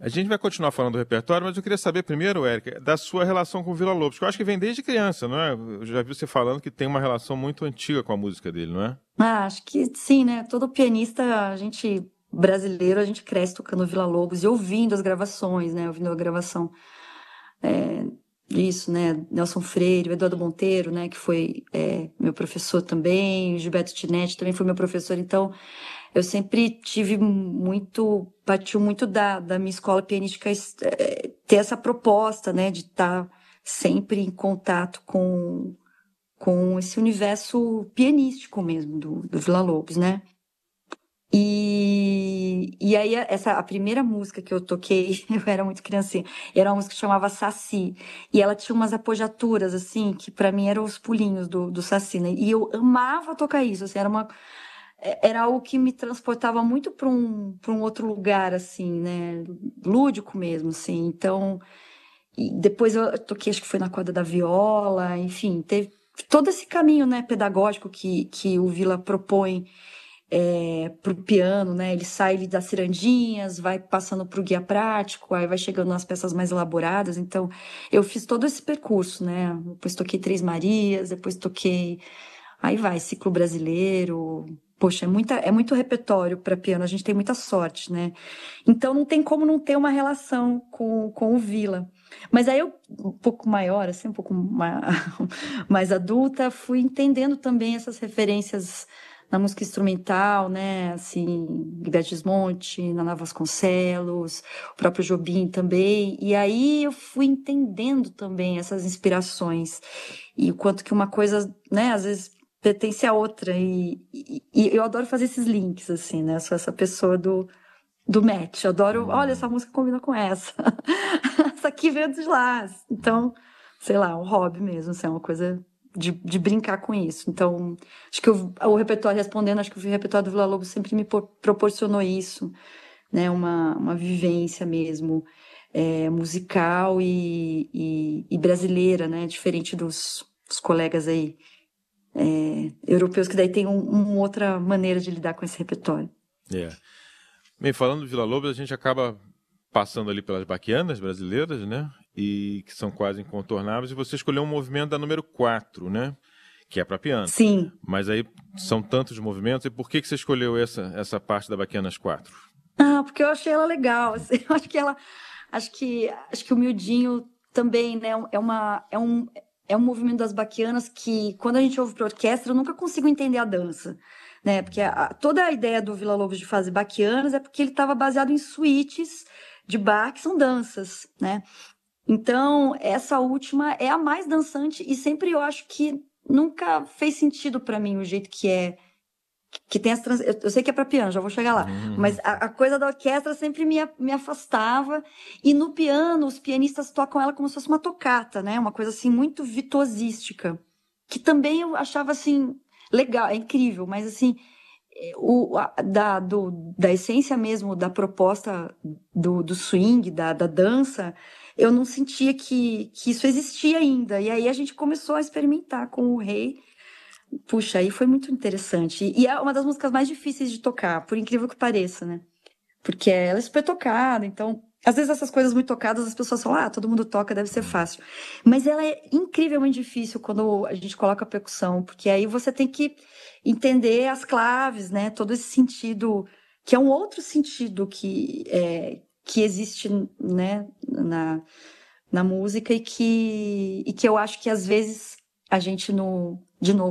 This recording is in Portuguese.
A gente vai continuar falando do repertório, mas eu queria saber primeiro, Érica, da sua relação com o Villa-Lobos, que eu acho que vem desde criança, não é? Eu já vi você falando que tem uma relação muito antiga com a música dele, não é? Acho que sim, né? Todo pianista, a gente brasileiro, a gente cresce tocando Villa-Lobos e ouvindo as gravações, né? Ouvindo a gravação disso, né? Nelson Freire, o Eduardo Monteiro, né? Que foi meu professor também, o Gilberto Tinetti também foi meu professor. Então, eu sempre tive partiu muito da minha escola pianística ter essa proposta, né? De estar sempre em contato com esse universo pianístico mesmo do Villa-Lobos, né? E aí, a primeira música que eu toquei, eu era muito criancinha, era uma música que chamava Saci. E ela tinha umas apogiaturas, assim, que pra mim eram os pulinhos do Saci, né? E eu amava tocar isso, assim, era algo que me transportava muito para um outro lugar, assim, né? Lúdico mesmo, assim. Então, e depois eu toquei, acho que foi na corda da viola, enfim, teve todo esse caminho, né, pedagógico que o Villa propõe para o piano, né? Ele sai ali das cirandinhas, vai passando para o guia prático, aí vai chegando nas peças mais elaboradas. Então, eu fiz todo esse percurso, né? Depois toquei Três Marias, depois toquei. Aí vai, ciclo brasileiro. Poxa, é muito repertório para piano, a gente tem muita sorte, né? Então não tem como não ter uma relação com o Villa. Mas aí eu, um pouco maior, assim, um pouco mais adulta, fui entendendo também essas referências na música instrumental, né? Assim, Guilherme Gismonti, Naná Vasconcelos, o próprio Jobim também. E aí eu fui entendendo também essas inspirações e o quanto que uma coisa, né, às vezes pertence à outra. E eu adoro fazer esses links, assim, né? Eu sou essa pessoa do match. Eu adoro, olha, essa música combina com essa. Essa aqui veio de lá. Então, sei lá, um hobby mesmo, assim, é uma coisa de brincar com isso. Então, acho que o repertório, respondendo, acho que o repertório do Villa-Lobos sempre me proporcionou isso, né? Uma vivência mesmo musical e brasileira, né? Diferente dos colegas aí europeus, que daí tem uma outra maneira de lidar com esse repertório. É. Bem, falando do Villa-Lobos, a gente acaba passando ali pelas baquianas brasileiras, né? E que são quase incontornáveis. E você escolheu um movimento da número 4, né? Que é para piano. Sim. Mas aí são tantos movimentos. E por que você escolheu essa parte da Baquianas 4? Porque eu achei ela legal. Assim, eu acho que o miudinho também, né? É um movimento das baquianas que, quando a gente ouve para orquestra, eu nunca consigo entender a dança, né? Porque toda a ideia do Villa-Lobos de fazer baquianas é porque ele estava baseado em suítes de Bach, que são danças, né? Então, essa última é a mais dançante e sempre eu acho que nunca fez sentido para mim o jeito que tem eu sei que é para piano, já vou chegar lá, mas a coisa da orquestra sempre me afastava, e no piano os pianistas tocam ela como se fosse uma toccata, né? Uma coisa assim muito virtuosística, que também eu achava assim legal, é incrível, mas assim da essência mesmo da proposta do swing, da dança, eu não sentia que isso existia ainda. E aí a gente começou a experimentar com o Rei. Puxa, aí foi muito interessante. E é uma das músicas mais difíceis de tocar, por incrível que pareça, né? Porque ela é super tocada, então, às vezes essas coisas muito tocadas, as pessoas falam, todo mundo toca, deve ser fácil. Mas ela é incrivelmente difícil quando a gente coloca a percussão, porque aí você tem que entender as claves, né? Todo esse sentido, que é um outro sentido que existe, né, na música e que eu acho que às vezes a gente, no, de novo,